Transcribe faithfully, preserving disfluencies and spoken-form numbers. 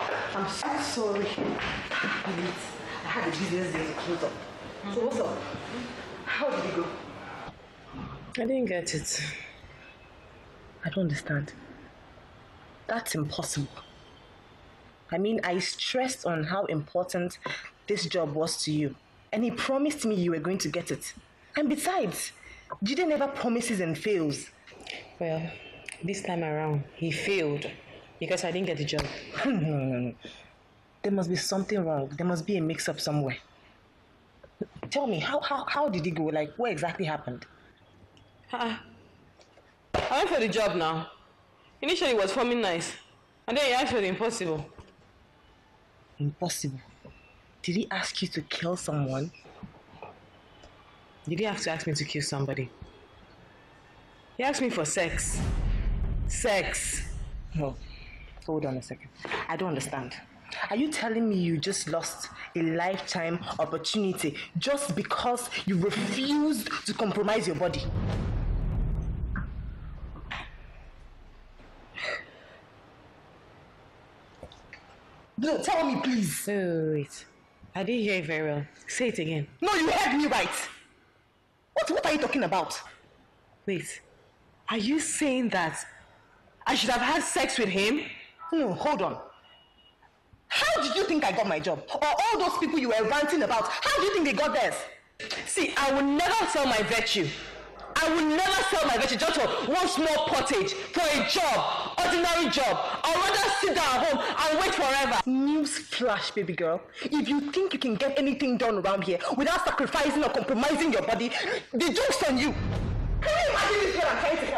I'm so sorry. Please, I had a business day to close up. So what's up? How did it go? I didn't get it. I don't understand. That's impossible. I mean, I stressed on how important this job was to you. And he promised me you were going to get it. And besides, Jide never promises and fails. Well, this time around, he failed because I didn't get the job. no, no, no. There must be something wrong. There must be a mix-up somewhere. Tell me, how, how, how did it go? Like, what exactly happened? Uh, I went for the job now. Initially, it was forming nice. And then he asked for the impossible. Impossible? Did he ask you to kill someone? Did he have to ask me to kill somebody? He asked me for sex. Sex. No. Hold on a second. I don't understand. Are you telling me you just lost a lifetime opportunity just because you refused to compromise your body? No, tell me please. Wait, wait, wait. I didn't hear it very well. Say it again. No, you heard me right. What, what are you talking about? Wait. Are you saying that I should have had sex with him? No, hold on. How did you think I got my job? Or all those people you were ranting about, how do you think they got theirs? See, I will never sell my virtue. I will never sell my virtue just for one small pottage, for a job, ordinary job. I'd rather sit down at home and wait forever. News flash, baby girl. If you think you can get anything done around here without sacrificing or compromising your body, the joke's on you. Can you imagine this girl I'm trying to